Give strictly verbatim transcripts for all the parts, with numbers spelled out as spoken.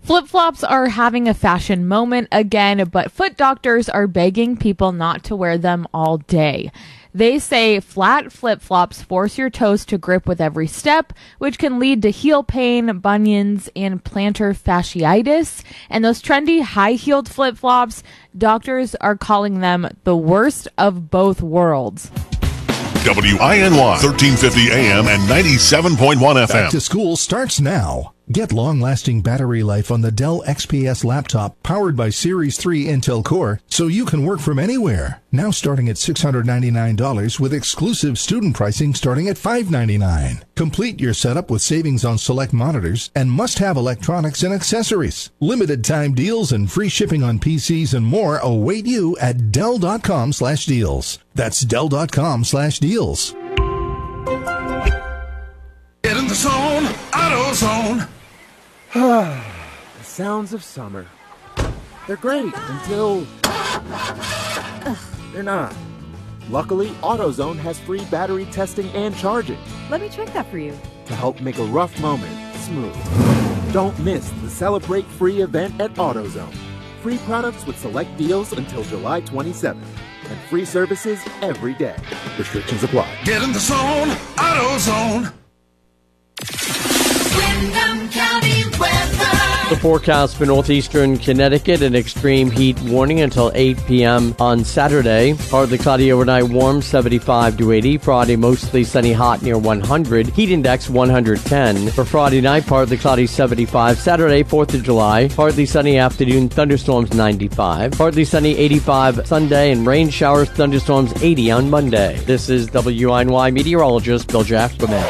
Flip-flops are having a fashion moment again, but foot doctors are begging people not to wear them all day. They say flat flip-flops force your toes to grip with every step, which can lead to heel pain, bunions, and plantar fasciitis. And those trendy high-heeled flip-flops, doctors are calling them the worst of both worlds. W I N Y, thirteen fifty A M and ninety-seven point one F M. Back to school starts now. Get long-lasting battery life on the Dell X P S laptop powered by Series three Intel Core so you can work from anywhere. Now starting at six hundred ninety-nine dollars with exclusive student pricing starting at five hundred ninety-nine dollars. Complete your setup with savings on select monitors and must-have electronics and accessories. Limited time deals and free shipping on P Cs and more await you at Dell.com slash deals. That's Dell.com slash deals. Get in the zone, AutoZone. The sounds of summer. They're great until they're not. Luckily, AutoZone has free battery testing and charging. Let me check that for you. To help make a rough moment smooth. Don't miss the Celebrate Free event at AutoZone. Free products with select deals until July twenty-seventh. And free services every day. Restrictions apply. Get in the zone, AutoZone. Windham County weather. The forecast for northeastern Connecticut, an extreme heat warning until eight p.m. on Saturday. Partly cloudy overnight, warm seventy-five to eighty. Friday, mostly sunny, hot near one hundred. Heat index one hundred ten. For Friday night, partly cloudy, seventy-five. Saturday, fourth of July, partly sunny afternoon, thunderstorms ninety-five. Partly sunny, eighty-five Sunday, and rain showers, thunderstorms eighty on Monday. This is W I N Y meteorologist Bill Jackman.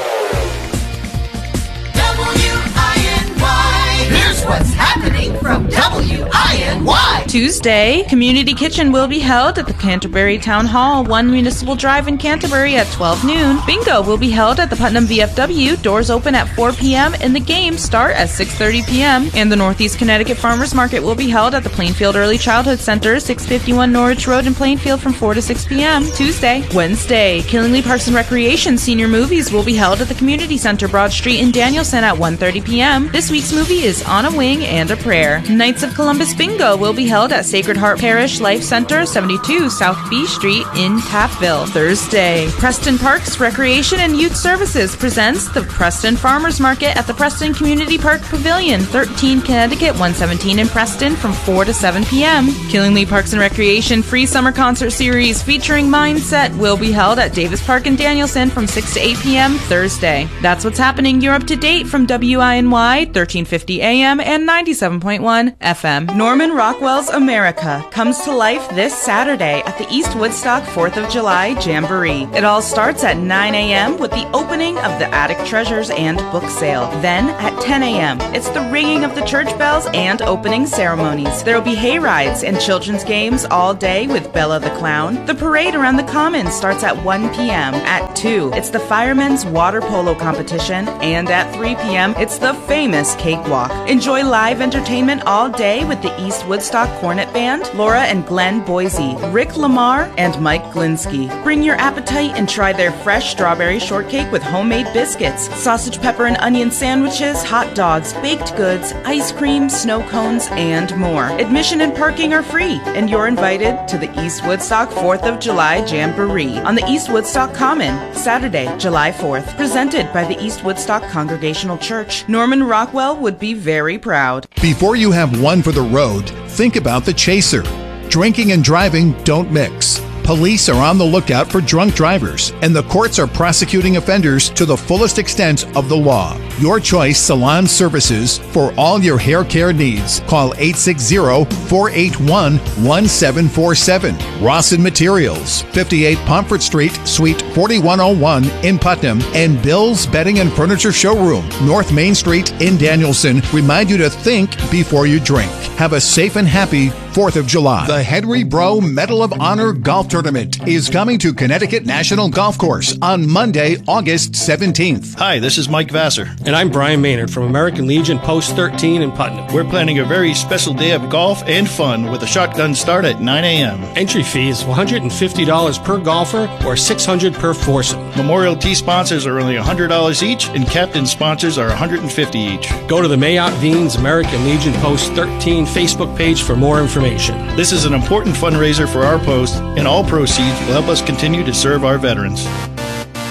What's happening from W I N Y? Tuesday, Community Kitchen will be held at the Canterbury Town Hall, one Municipal Drive in Canterbury at twelve noon. Bingo will be held at the Putnam V F W. Doors open at four p.m. and the games start at six thirty p.m. And the Northeast Connecticut Farmers Market will be held at the Plainfield Early Childhood Center, six fifty-one Norwich Road in Plainfield from four to six p.m. Tuesday. Wednesday, Killingly Parks and Recreation Senior Movies will be held at the Community Center, Broad Street in Danielson at one thirty p.m. This week's movie is On a Wing and a Prayer. Knights of Columbus Bingo will be held at Sacred Heart Parish Life Center, seventy-two South B Street in Taffville. Thursday, Preston Parks Recreation and Youth Services presents the Preston Farmers Market at the Preston Community Park Pavilion, thirteen Connecticut, one seventeen in Preston from four to seven p.m. Killingly Parks and Recreation Free Summer Concert Series featuring Mindset will be held at Davis Park in Danielson from six to eight p.m. Thursday. That's what's happening. You're up to date from W I N Y, thirteen fifty A M and ninety-seven point one F M. Norman Rockwell's America comes to life this Saturday at the East Woodstock fourth of July Jamboree. It all starts at nine a.m. with the opening of the Attic Treasures and book sale. Then at ten a.m. it's the ringing of the church bells and opening ceremonies. There will be hay rides and children's games all day with Bella the Clown. The parade around the Common starts at one p.m. At two, it's the Firemen's Water Polo Competition. And at three p.m. it's the famous Cakewalk. Enjoy live entertainment all day with the East Woodstock Cornet Band, Laura and Glenn Boise, Rick Lamar, and Mike Glinsky. Bring your appetite and try their fresh strawberry shortcake with homemade biscuits, sausage, pepper, and onion sandwiches, hot dogs, baked goods, ice cream, snow cones, and more. Admission and parking are free, and you're invited to the East Woodstock fourth of July Jamboree on the East Woodstock Common, Saturday, July fourth. Presented by the East Woodstock Congregational Church. Norman Rockwell would be very proud. Before you have one for the road, think about the chaser. Drinking and driving don't mix. Police are on the lookout for drunk drivers, and the courts are prosecuting offenders to the fullest extent of the law. Your Choice Salon Services for all your hair care needs. Call eight six zero, four eight one, one seven four seven. Rawson Materials, fifty-eight Pomfret Street, Suite forty-one oh one in Putnam, and Bill's Bedding and Furniture Showroom, North Main Street in Danielson, remind you to think before you drink. Have a safe and happy fourth of July. The Henry Bro Medal of Honor Golf Tournament is coming to Connecticut National Golf Course on Monday, August seventeenth. Hi, this is Mike Vassar. And I'm Brian Maynard from American Legion Post thirteen in Putnam. We're planning a very special day of golf and fun with a shotgun start at nine a.m. Entry fee is one hundred fifty dollars per golfer or six hundred dollars per foursome. Memorial Tee sponsors are only one hundred dollars each, and captain sponsors are one hundred fifty dollars each. Go to the Mayotte Vines American Legion Post thirteen Facebook page for more information. This is an important fundraiser for our post, and all proceeds will help us continue to serve our veterans.